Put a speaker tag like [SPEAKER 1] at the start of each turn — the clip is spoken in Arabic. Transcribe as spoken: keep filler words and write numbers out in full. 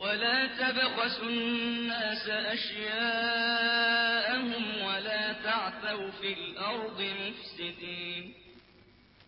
[SPEAKER 1] ولا تبخسوا الناس أشياءهم ولا تعثوا في الأرض مفسدين